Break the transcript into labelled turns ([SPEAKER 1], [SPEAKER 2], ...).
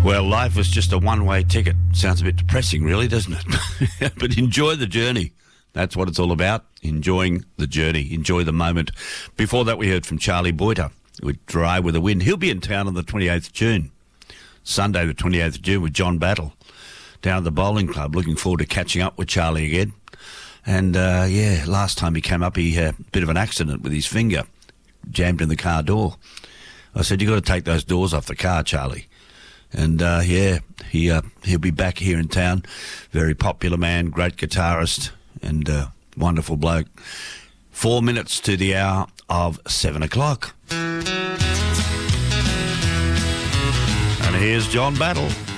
[SPEAKER 1] Well, life was just a one-way ticket. Sounds a bit depressing, really, doesn't it? But enjoy the journey. That's what it's all about, enjoying the journey, enjoy the moment. Before that, we heard from Charlie Boyter with Dry with a Wind. He'll be in town on the 28th of June, Sunday the 28th of June, with John Battle down at the bowling club. Looking forward to catching up with Charlie again. And, last time he came up, he had a bit of an accident with his finger, jammed in the car door. I said, you've got to take those doors off the car, Charlie. And, he'll be back here in town. Very popular man, great guitarist, and wonderful bloke. 4 minutes to the hour of 7 o'clock. And here's John Battle.